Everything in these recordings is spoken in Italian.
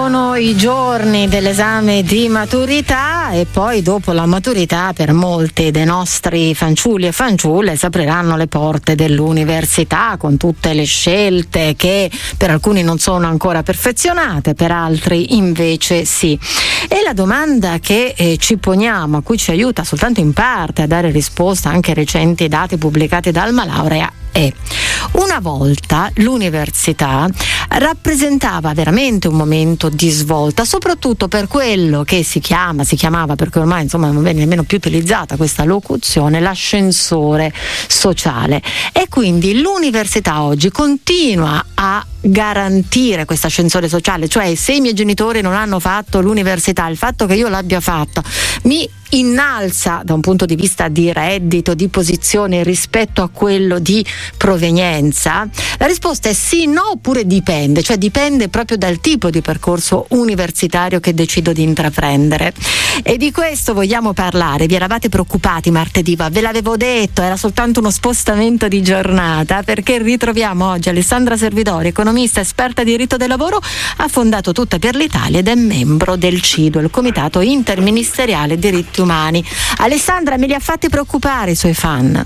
sono i giorni dell'esame di maturità e poi dopo la maturità per molti dei nostri fanciulli e fanciulle si apriranno le porte dell'università con tutte le scelte che per alcuni non sono ancora perfezionate, per altri invece sì. E la domanda che ci poniamo, a cui ci aiuta soltanto in parte a dare risposta anche ai recenti dati pubblicati da Almalaurea, è: una volta l'università rappresentava veramente un momento di svolta, soprattutto per quello che si chiamava, perché ormai insomma non viene nemmeno più utilizzata questa locuzione, l'ascensore sociale. E quindi l'università oggi continua a garantire questo ascensore sociale, cioè se i miei genitori non hanno fatto l'università, il fatto che io l'abbia fatta mi innalza da un punto di vista di reddito, di posizione rispetto a quello di provenienza? La risposta è sì, no, oppure dipende, cioè dipende proprio dal tipo di percorso universitario che decido di intraprendere. E di questo vogliamo parlare. Vi eravate preoccupati martedì, ma ve l'avevo detto, era soltanto uno spostamento di giornata, perché ritroviamo oggi Alessandra Servidori, economista, esperta di diritto del lavoro, ha fondato Tutta per l'Italia ed è membro del CIDO, il Comitato Interministeriale Diritti Umani. Alessandra, me li ha fatti preoccupare i suoi fan?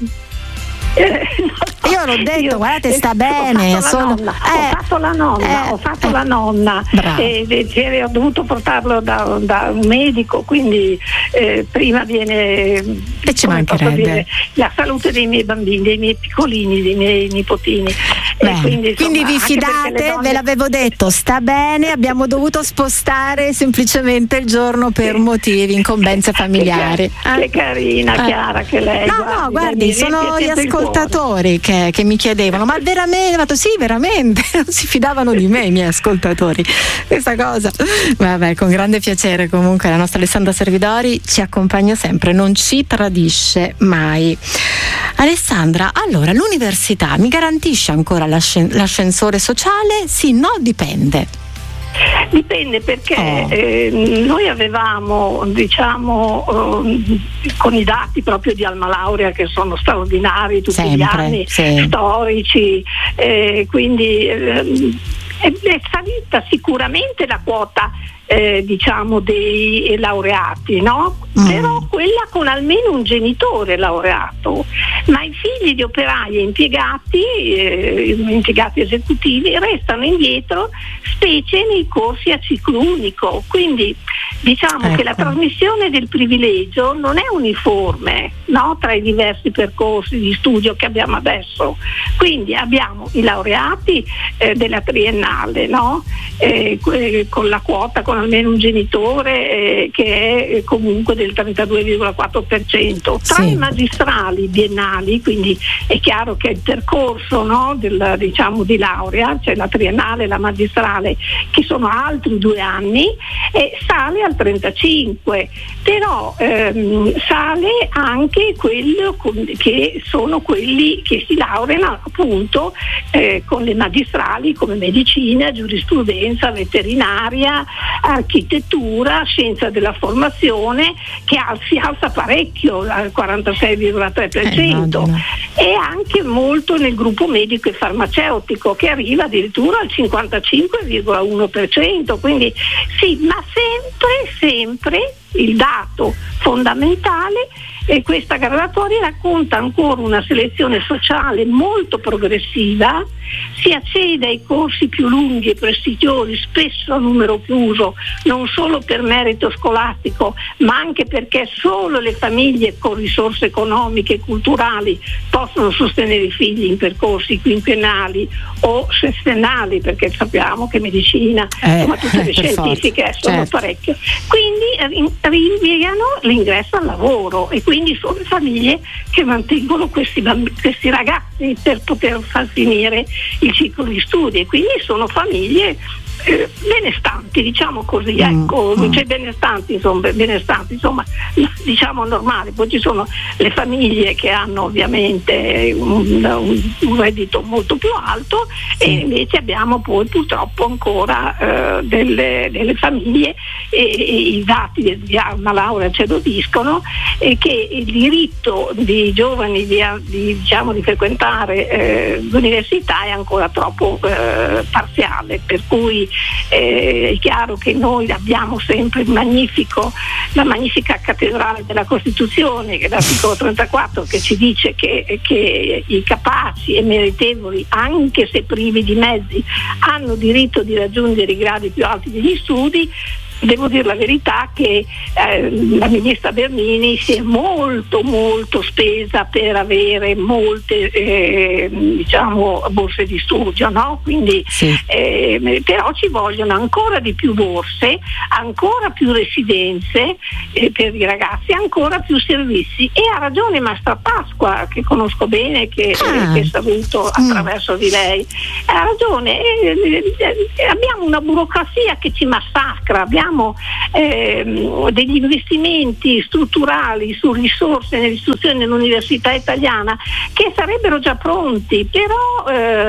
Io l'ho detto, guardate, sta bene. Ho fatto la nonna e ho dovuto portarlo da un medico, quindi prima viene, e ci mancherebbe, la salute dei miei bambini, dei miei piccolini, dei miei nipotini. Quindi vi fidate? Ve l'avevo detto, sta bene, abbiamo dovuto spostare semplicemente il giorno per motivi, incombenze familiari. Che carina Chiara che lei. No, guardi, sono gli ascoltatori che mi chiedevano, ma veramente? Sì, veramente, non si fidavano di me i miei ascoltatori, questa cosa. Vabbè, con grande piacere. Comunque la nostra Alessandra Servidori ci accompagna sempre, non ci tradisce mai. Alessandra, allora l'università mi garantisce ancora l'ascensore sociale? Sì, no, dipende. Dipende perché noi avevamo, con i dati proprio di Almalaurea che sono straordinari tutti gli anni, storici, quindi è salita sicuramente la quota dei laureati, no? Però quella con almeno un genitore laureato, ma i figli di operai e impiegati esecutivi restano indietro, specie nei corsi a ciclo unico, quindi che la trasmissione del privilegio non è uniforme, no? Tra i diversi percorsi di studio che abbiamo adesso. Quindi abbiamo i laureati della triennale, no? Con la quota con almeno un genitore che è comunque del 32,4%. Tra i magistrali biennali, quindi è chiaro che il percorso, no, di laurea, cioè la triennale e la magistrale, che sono altri 2 anni, sale al 35%, però sale anche quello che sono quelli che si laureano appunto con le magistrali come medicina, giurisprudenza, veterinaria, architettura, scienza della formazione, che si alza parecchio al 46,3%, e anche molto nel gruppo medico e farmaceutico che arriva addirittura al 55,1%, quindi sì, ma sempre il dato fondamentale e questa graduatoria racconta ancora una selezione sociale molto progressiva. Si accede ai corsi più lunghi e prestigiosi, spesso a numero chiuso, non solo per merito scolastico, ma anche perché solo le famiglie con risorse economiche e culturali possono sostenere i figli in percorsi quinquennali o sestennali, perché sappiamo che medicina, insomma tutte le scientifiche sono parecchio. Quindi rinviano l'ingresso al lavoro e quindi sono le famiglie che mantengono questi ragazzi per poter far finire il ciclo di studi, e quindi sono famiglie benestanti, diciamo così, cioè benestanti, insomma, diciamo normali. Poi ci sono le famiglie che hanno ovviamente un reddito molto più alto, e invece abbiamo poi purtroppo ancora delle famiglie, e i dati di Almalaurea ce lo dicono, che il diritto di giovani di frequentare l'università è ancora troppo parziale, per cui è chiaro che noi abbiamo sempre la magnifica cattedrale della Costituzione, che è l'articolo 34, che ci dice che i capaci e meritevoli, anche se privi di mezzi, hanno diritto di raggiungere i gradi più alti degli studi. Devo dire la verità che la ministra Bernini si è molto spesa per avere molte borse di studio, no? Quindi sì. Però ci vogliono ancora di più borse, ancora più residenze per i ragazzi, ancora più servizi. E ha ragione Mastrapasqua, che conosco bene, che saluto attraverso di lei, ha ragione. Abbiamo una burocrazia che ci massacra, abbiamo degli investimenti strutturali su risorse nell'istruzione dell'università italiana che sarebbero già pronti, però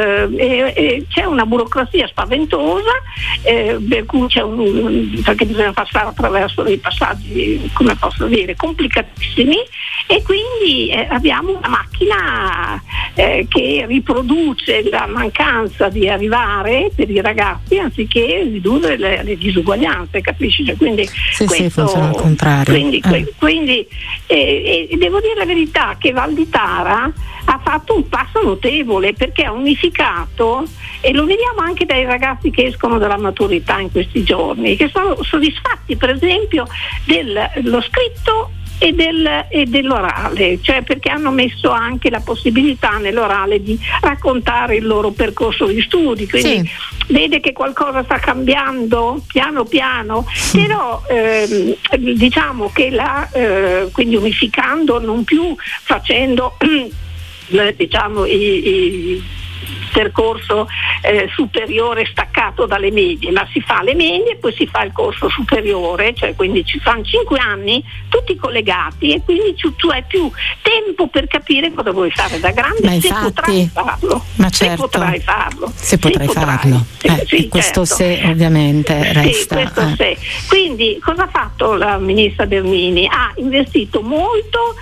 c'è una burocrazia spaventosa, per cui perché bisogna passare attraverso dei passaggi, come posso dire, complicatissimi, e quindi abbiamo una macchina che riproduce la mancanza di arrivare per i ragazzi anziché ridurre le disuguaglianze, capisci? Cioè, quindi sì, funziona al contrario. Quindi devo dire la verità che Valditara ha fatto un passo notevole, perché ha unificato, e lo vediamo anche dai ragazzi che escono dalla maturità in questi giorni, che sono soddisfatti per esempio dello scritto e dell'orale, cioè perché hanno messo anche la possibilità nell'orale di raccontare il loro percorso di studi, quindi vede che qualcosa sta cambiando piano piano, però diciamo che quindi unificando, non più facendo diciamo il percorso superiore staccato dalle medie, ma si fa le medie e poi si fa il corso superiore, cioè quindi ci fanno 5 anni tutti collegati, e quindi tu hai più tempo per capire cosa vuoi fare da grande. Ma infatti, potrai farlo, ma certo, se potrai farlo. Sì, questo certo. se ovviamente resta. Sì, questo se. Quindi cosa ha fatto la ministra Bernini? Ha investito molto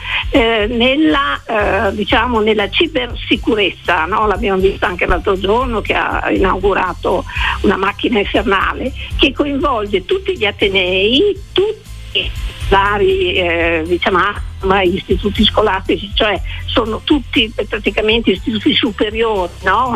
nella cibersicurezza, no? L'abbiamo visto anche l'altro giorno che ha inaugurato una macchina infernale che coinvolge tutti gli atenei, tutti i vari istituti scolastici, cioè sono tutti praticamente istituti superiori, no?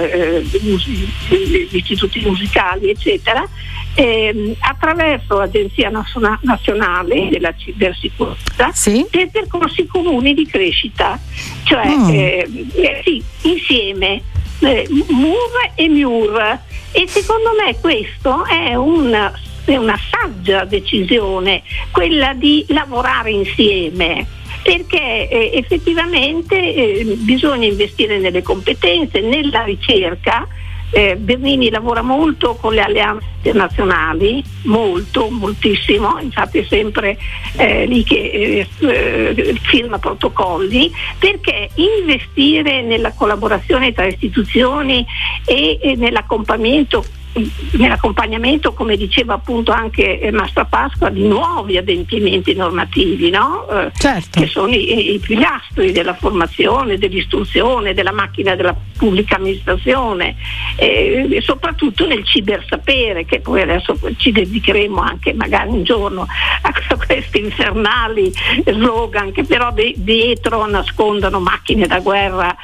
Istituti musicali eccetera, attraverso l'Agenzia Nazionale della Cibersicurezza, per percorsi comuni di crescita, cioè insieme MUR e MIUR, e secondo me questo è una saggia decisione, quella di lavorare insieme, perché effettivamente bisogna investire nelle competenze, nella ricerca. Bernini lavora molto con le alleanze internazionali, moltissimo, infatti è sempre lì che firma protocolli, perché investire nella collaborazione tra istituzioni e nell'accompagnamento, come diceva appunto anche Mastrapasqua, di nuovi adempimenti normativi, no? Certo. Che sono i pilastri della formazione, dell'istruzione, della macchina della pubblica amministrazione, soprattutto nel cibersapere, che poi adesso ci dedicheremo anche magari un giorno a questi infernali slogan che però dietro nascondono macchine da guerra,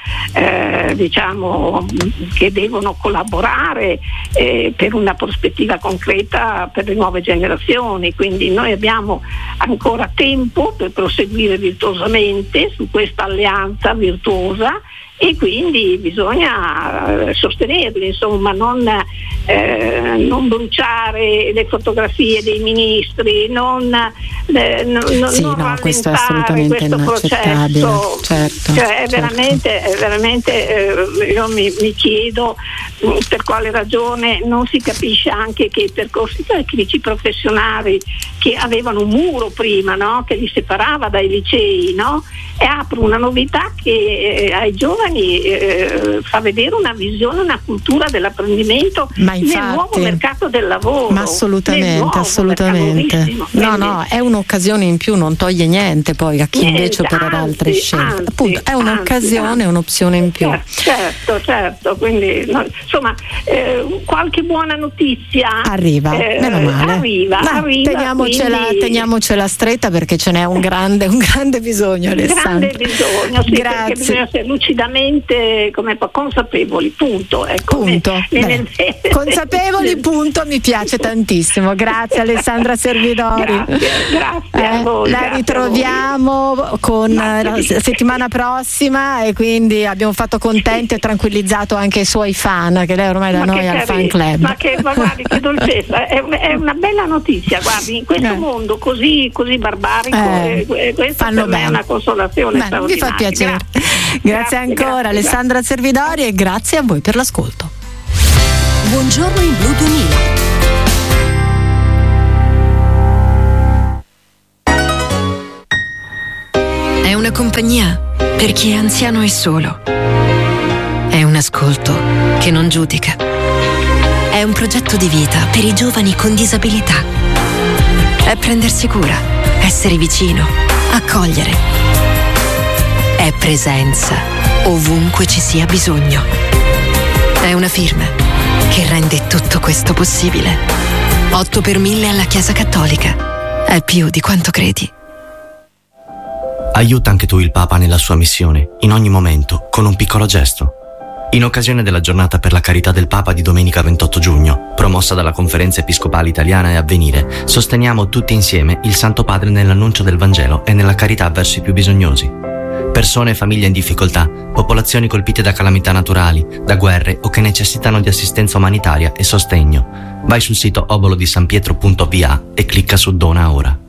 che devono collaborare per una prospettiva concreta per le nuove generazioni. Quindi noi abbiamo ancora tempo per proseguire virtuosamente su questa alleanza virtuosa, e quindi bisogna sostenerli, insomma, non bruciare le fotografie dei ministri, non rallentare questo è assolutamente questo inaccettabile. processo. Certo, cioè, è veramente io mi chiedo per quale ragione non si capisce anche che i percorsi tecnici professionali, che avevano un muro prima, no? Che li separava dai licei, no? E apre una novità che ai giovani giovani, fa vedere una visione, una cultura dell'apprendimento nel nuovo mercato del lavoro. Ma assolutamente. No, è un'occasione in più, non toglie niente poi a chi invece opererà altre scelte. Appunto, è un'occasione, un'opzione in più. Certo, quindi insomma qualche buona notizia arriva, meno male. Arriva. Teniamocela stretta, perché ce n'è un grande bisogno, Alessandra. Sì, perché bisogna essere lucidamente consapevoli, punto. Consapevoli, punto, mi piace tantissimo. Grazie Alessandra Servidori. Grazie a voi. La ritroviamo con la settimana prossima, e quindi abbiamo fatto contenti e tranquillizzato anche i suoi fan, che lei ormai da noi al fan club. Ma guardi, che dolcezza, è una bella notizia, guardi, in questo mondo così barbarico, questa per me è una consolazione straordinaria. Mi fa piacere. Grazie ancora Alessandra Servidori, e grazie a voi per l'ascolto. Buongiorno in Blu 2000. È una compagnia per chi è anziano e solo. È un ascolto che non giudica. È un progetto di vita per i giovani con disabilità. È prendersi cura, essere vicino, accogliere. È presenza ovunque ci sia bisogno. È una firma che rende tutto questo possibile. 8 per 1000 alla Chiesa Cattolica. È più di quanto credi. Aiuta anche tu il Papa nella sua missione, in ogni momento, con un piccolo gesto. In occasione della giornata per la carità del Papa di domenica 28 giugno, promossa dalla Conferenza Episcopale Italiana e Avvenire, sosteniamo tutti insieme il Santo Padre nell'annuncio del Vangelo e nella carità verso i più bisognosi. Persone e famiglie in difficoltà, popolazioni colpite da calamità naturali, da guerre o che necessitano di assistenza umanitaria e sostegno. Vai sul sito obolodisanpietro.va e clicca su Dona ora.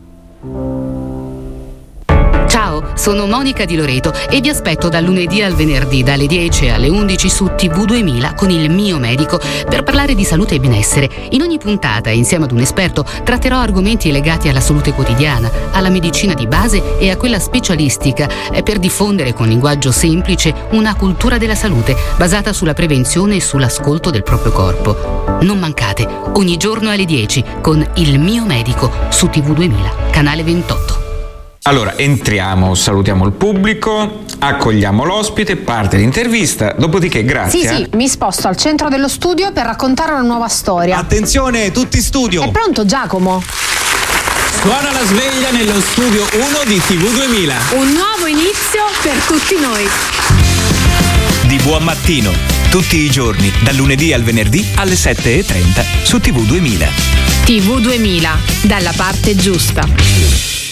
Ciao, sono Monica Di Loreto e vi aspetto dal lunedì al venerdì dalle 10 alle 11 su TV 2000 con il mio medico per parlare di salute e benessere. In ogni puntata, insieme ad un esperto, tratterò argomenti legati alla salute quotidiana, alla medicina di base e a quella specialistica per diffondere con linguaggio semplice una cultura della salute basata sulla prevenzione e sull'ascolto del proprio corpo. Non mancate, ogni giorno alle 10 con il mio medico su TV 2000, canale 28. Allora, entriamo, salutiamo il pubblico, accogliamo l'ospite, parte l'intervista, dopodiché grazie. Sì, mi sposto al centro dello studio per raccontare una nuova storia. Attenzione, tutti in studio. È pronto Giacomo? Suona la sveglia nello studio 1 di TV 2000. Un nuovo inizio per tutti noi. Di buon mattino, tutti i giorni, dal lunedì al venerdì alle 7:30 su TV 2000. TV 2000, dalla parte giusta.